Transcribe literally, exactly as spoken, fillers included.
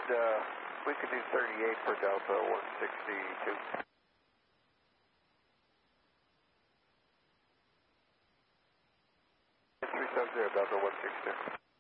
could, uh, we could do thirty-eight for Delta one sixty-two. three seven zero, Delta one sixty-two.